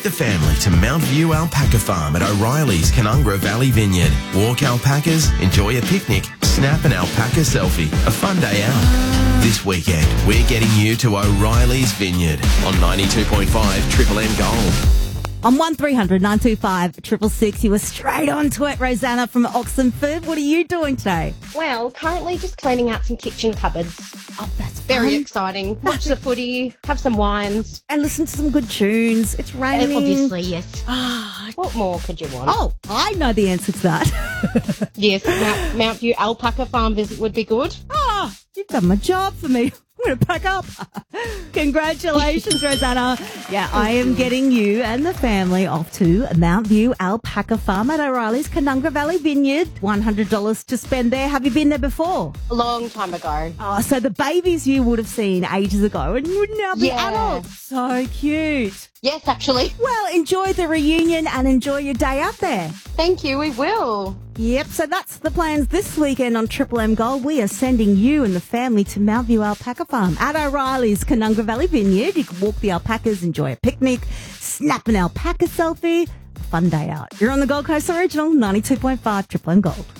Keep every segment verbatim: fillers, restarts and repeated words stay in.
the family to Mount View Alpaca Farm at O'Reilly's Canungra Valley Vineyard. Walk alpacas, enjoy a picnic, snap an alpaca selfie. A fun day out. This weekend, we're getting you to O'Reilly's Vineyard on ninety-two point five Triple M Gold. On one three hundred nine two five six six six, you were straight on to it, Rosanna from Oxenford. What are you doing today? Well, currently just cleaning out some kitchen cupboards. Oh, that's Very fun. exciting. Watch the footy, have some wines. And listen to some good tunes. It's raining. Obviously, yes. Ah, What more could you want? oh, I know the answer to that. Yes, Mount, Mount View Alpaca Farm visit would be good. Ah, you've done my job for me. I'm going to pack up. Congratulations, Rosanna. Yeah, I am getting you and the family off to Mount View Alpaca Farm at O'Reilly's Canungra Valley Vineyard. one hundred dollars to spend there. Have you been there before? A long time ago. Oh, so the babies you would have seen ages ago and would now be Yeah. adults. So cute. Yes, actually. Well, enjoy the reunion and enjoy your day out there. Thank you, we will. Yep, so that's the plans this weekend on Triple M Gold. We are sending you and the family to Mount View Alpaca Farm at O'Reilly's Canungra Valley Vineyard. You can walk the alpacas, enjoy a picnic, snap an alpaca selfie. A fun day out. You're on the Gold Coast Original, ninety-two point five Triple M Gold.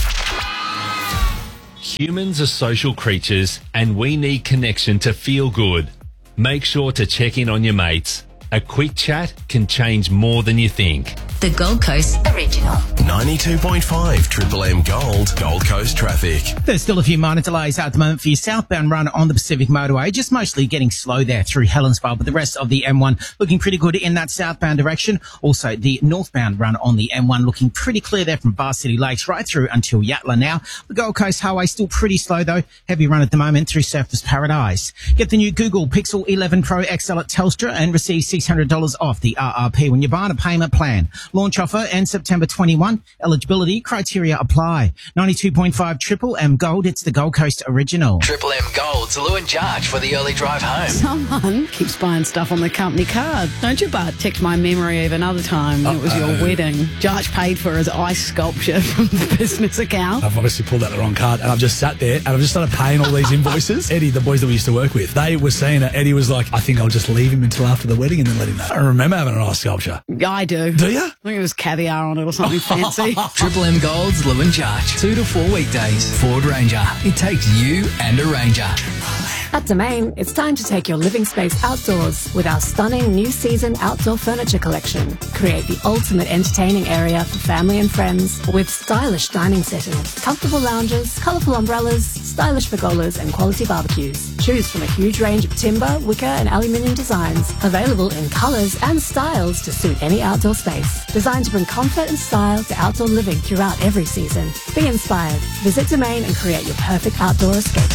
Humans are social creatures and we need connection to feel good. Make sure to check in on your mates. A quick chat can change more than you think. The Gold Coast Original. ninety-two point five Triple M Gold, Gold Coast traffic. There's still a few minor delays at the moment for your southbound run on the Pacific Motorway, just mostly getting slow there through Helensvale, but the rest of the M one looking pretty good in that southbound direction. Also, the northbound run on the M one looking pretty clear there from Bar City Lakes right through until Yatala now. The Gold Coast Highway still pretty slow though. Heavy run at the moment through Surfers Paradise. Get the new Google Pixel eleven Pro X L at Telstra and receive six hundred dollars off the R R P when you buy on a payment plan. Launch offer ends September twenty-first. Eligibility criteria apply. ninety-two point five Triple M Gold. It's the Gold Coast Original. Triple M Gold's Lou and Jarge for the early drive home. Someone keeps buying stuff on the company card, don't you, bud? Checked my memory of another time when it was your wedding. Jarge paid for his ice sculpture from the business account. I've obviously pulled out the wrong card and I've just sat there and I've just started paying all these invoices. Eddie, the boys that we used to work with, they were saying that Eddie was like, I think I'll just leave him until after the wedding and then let him know. I remember having an ice sculpture. I do. Do you? I think it was caviar on it or something fancy. Triple M Gold's Lou and Jarge. Two to four weekdays. Ford Ranger. It takes you and a Ranger. At Domain, it's time to take your living space outdoors with our stunning new season outdoor furniture collection. Create the ultimate entertaining area for family and friends with stylish dining settings, comfortable lounges, colourful umbrellas, stylish pergolas and quality barbecues. Choose from a huge range of timber, wicker and aluminium designs, available in colours and styles to suit any outdoor space. Designed to bring comfort and style to outdoor living throughout every season. Be inspired. Visit Domain and create your perfect outdoor escape.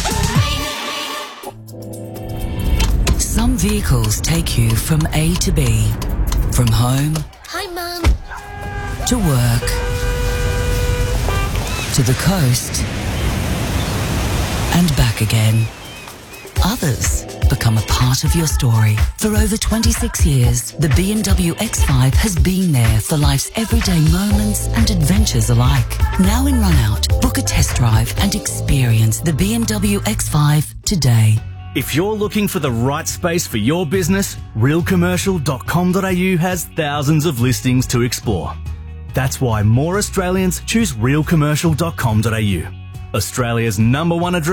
Some vehicles take you from A to B. From home. Hi, Mum. To work. To the coast. And back again. Others become a part of your story. For over twenty-six years, the B M W X five has been there for life's everyday moments and adventures alike. Now in Runout, book a test drive and experience the B M W X five today. If you're looking for the right space for your business, real commercial dot com dot a u has thousands of listings to explore. That's why more Australians choose real commercial dot com dot a u. Australia's number one address